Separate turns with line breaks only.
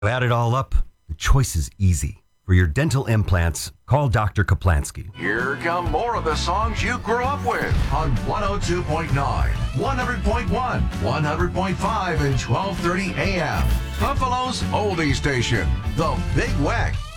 Add it all up, the choice is easy. For your dental implants, call Dr. Kaplansky.
Here come more of the songs you grew up with on 102.9, 100.1, 100.5, and 1230 AM. Buffalo's oldie station, The Big Weck.